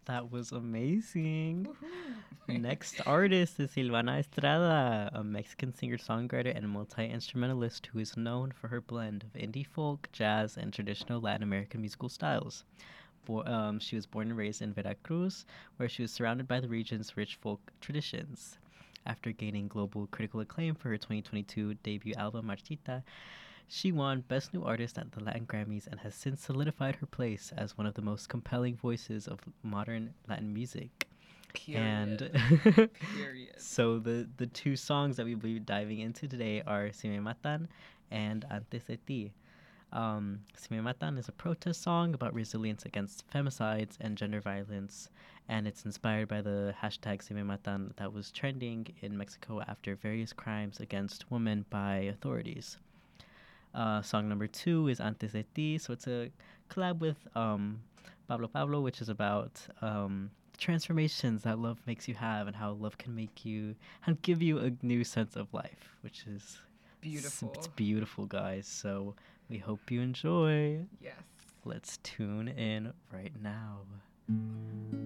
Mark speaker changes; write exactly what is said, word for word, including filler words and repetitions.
Speaker 1: That was amazing.
Speaker 2: Woohoo.
Speaker 1: Next artist is Silvana Estrada, a Mexican singer-songwriter and multi-instrumentalist who is known for her blend of indie folk, jazz, and traditional Latin American musical styles. Bo- um, she was born and raised in Veracruz, where she was surrounded by the region's rich folk traditions. After gaining global critical acclaim for her twenty twenty-two debut album Marchita, she won Best New Artist at the Latin Grammys and has since solidified her place as one of the most compelling voices of modern Latin music. And
Speaker 2: Period. Period.
Speaker 1: so the the two songs that we will be diving into today are Si Me Matan and Antes de Ti. Um, Si Me Matan is a protest song about resilience against femicides and gender violence, and it's inspired by the hashtag Si Me Matan that was trending in Mexico after various crimes against women by authorities. Uh, song number two is Antes de Ti, so it's a collab with um, Pablo Pablo, which is about um, transformations that love makes you have and how love can make you and give you a new sense of life, which is
Speaker 2: Beautiful.
Speaker 1: It's beautiful, guys. So we hope you enjoy.
Speaker 2: Yes.
Speaker 1: Let's tune in right now.